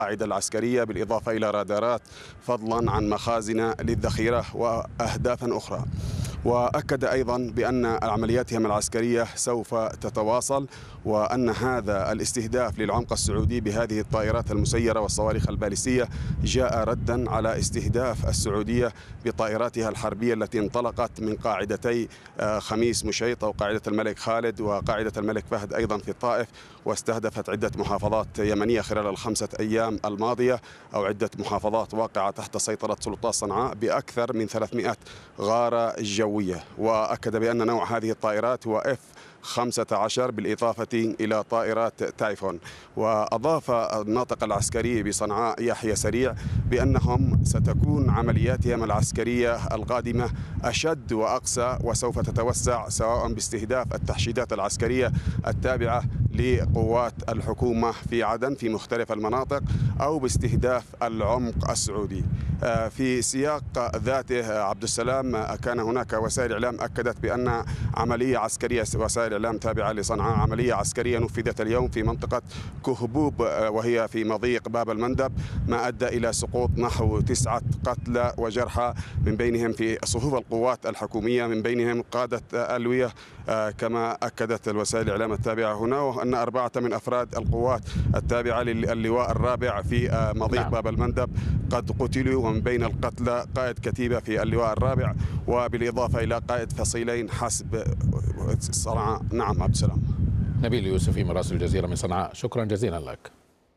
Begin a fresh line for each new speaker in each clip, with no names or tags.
القاعدة العسكرية بالإضافة إلى رادارات، فضلا عن مخازن للذخيرة وأهدافا أخرى. وأكد أيضا بأن عملياتهم العسكرية سوف تتواصل، وأن هذا الاستهداف للعمق السعودي بهذه الطائرات المسيرة والصواريخ البالستية جاء ردا على استهداف السعودية بطائراتها الحربية التي انطلقت من قاعدتي خميس مشيط أو قاعدة الملك خالد وقاعدة الملك فهد أيضا في الطائف، واستهدفت عدة محافظات يمنية خلال ال5 أيام الماضية، أو عدة محافظات واقعة تحت سيطرة سلطات صنعاء بأكثر من 300 غارة جوية. وأكد بأن نوع هذه الطائرات هو F-15 بالإضافة إلى طائرات تايفون. وأضاف الناطق العسكري بصنعاء يحيى سريع بأنهم ستكون عملياتهم العسكرية القادمة أشد وأقسى، وسوف تتوسع سواء باستهداف التحشيدات العسكرية التابعة لقوات الحكومة في عدن في مختلف المناطق، أو باستهداف العمق السعودي. في سياق ذاته عبد السلام، كان هناك وسائل إعلام أكدت بأن عملية عسكرية، وسائل إعلام تابعة لصنعاء، عملية عسكرية نفذت اليوم في منطقة كهبوب وهي في مضيق باب المندب، ما أدى إلى سقوط نحو 9 قتلى وجرحى، من بينهم في صفوف القوات الحكومية، من بينهم قادة ألوية، كما أكدت الوسائل الإعلام التابعة هنا، وأن 4 من أفراد القوات التابعة للواء الرابع في مضيق باب المندب قد قتلوا، ومن بين القتلى قائد كتيبة في اللواء الرابع، وبالإضافة إلى قائد فصيلين حسب صنعاء. نعم عبد السلام.
نبيل يوسفي مراسل الجزيرة من صنعاء، شكرا جزيلا لك.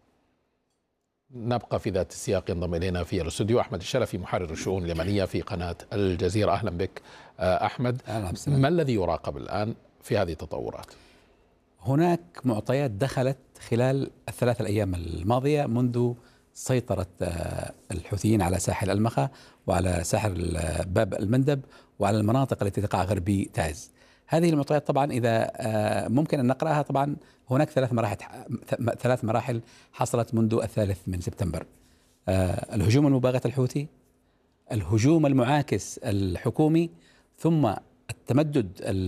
نبقى في ذات السياق. ينضم إلينا في الاستوديو أحمد الشلفي محرر الشؤون اليمنية في قناة الجزيرة. أهلا بك أحمد. ما الذي يراقب الآن في هذه التطورات؟
هناك معطيات دخلت خلال ال3 الأيام الماضية منذ سيطرة الحوثيين على ساحل المخا وعلى ساحل باب المندب وعلى المناطق التي تقع غربي تعز. هذه المعطيات طبعا إذا ممكن أن نقرأها، طبعا هناك 3 مراحل حصلت منذ 3 من سبتمبر. الهجوم المباغت الحوثي، الهجوم المعاكس الحكومي، ثم التمدد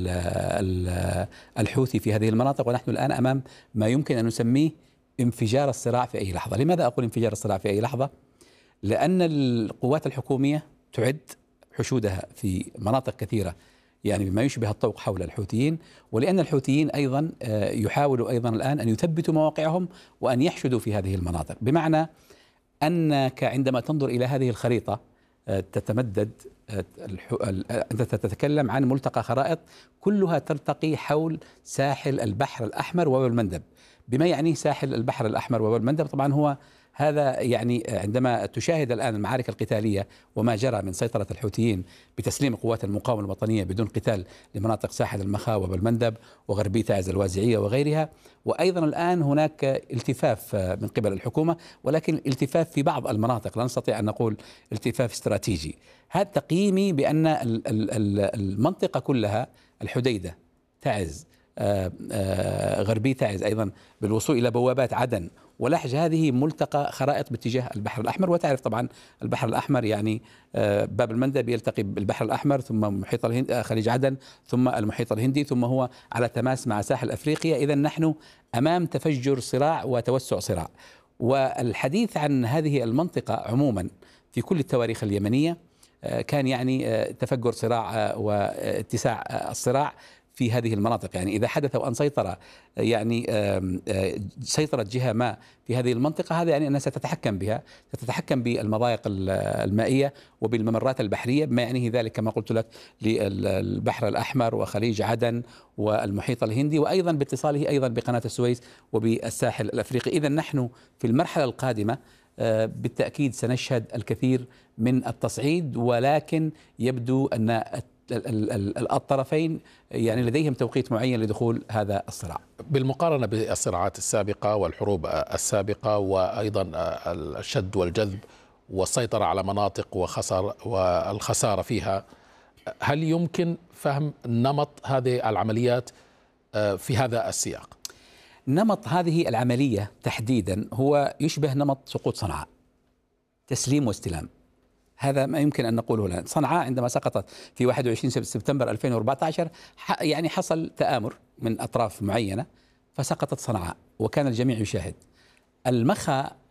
الحوثي في هذه المناطق، ونحن الآن أمام ما يمكن أن نسميه انفجار الصراع في أي لحظة. لماذا أقول انفجار الصراع في أي لحظة؟ لأن القوات الحكومية تعد حشودها في مناطق كثيرة، يعني بما يشبه الطوق حول الحوثيين، ولأن الحوثيين أيضا يحاولوا أيضا الآن أن يثبتوا مواقعهم وأن يحشدوا في هذه المناطق. بمعنى أنك عندما تنظر إلى هذه الخريطة تتمدد، أنت تتكلم عن ملتقى خرائط كلها تلتقي حول ساحل البحر الأحمر وباب المندب. بما يعنيه ساحل البحر الأحمر وباب المندب طبعا هو هذا، يعني عندما تشاهد الآن المعارك القتالية وما جرى من سيطرة الحوثيين بتسليم قوات المقاومة الوطنية بدون قتال لمناطق ساحل المخا وباب المندب وغربي تعز الوازعية وغيرها، وأيضا الآن هناك التفاف من قبل الحكومة، ولكن التفاف في بعض المناطق، لا نستطيع أن نقول التفاف استراتيجي. هذا تقييمي بأن المنطقة كلها، الحديدة، تعز، غربي تعز، أيضا بالوصول إلى بوابات عدن ولحج، هذه ملتقى خرائط باتجاه البحر الأحمر. وتعرف طبعا البحر الأحمر يعني باب المندب يلتقي بالبحر الأحمر، ثم محيط الهند، خليج عدن، ثم المحيط الهندي، ثم هو على تماس مع ساحل أفريقيا. إذا نحن أمام تفجر صراع وتوسع صراع. والحديث عن هذه المنطقة عموما في كل التواريخ اليمنية كان يعني تفجر صراع واتساع الصراع في هذه المناطق. يعني إذا حدث وأن سيطر، يعني سيطرت جهة ما في هذه المنطقة، هذا يعني أنها ستتحكم بها، ستتحكم بالمضايق المائية وبالممرات البحرية، بما يعنيه ذلك كما قلت لك للبحر الأحمر وخليج عدن والمحيط الهندي، وأيضا باتصاله أيضا بقناة السويس وبالساحل الأفريقي. إذا نحن في المرحلة القادمة بالتأكيد سنشهد الكثير من التصعيد، ولكن يبدو أن الطرفين يعني لديهم توقيت معين لدخول هذا الصراع.
بالمقارنة بالصراعات السابقة والحروب السابقة، وأيضا الشد والجذب والسيطرة على مناطق والخسارة فيها، هل يمكن فهم نمط هذه العمليات في هذا السياق؟
نمط هذه العملية تحديدا هو يشبه نمط سقوط صنعاء، تسليم واستلام. هذا ما يمكن أن نقوله الآن. صنعاء عندما سقطت في 21 سبتمبر 2014 يعني حصل تآمر من أطراف معينة فسقطت صنعاء وكان الجميع يشاهد. المخا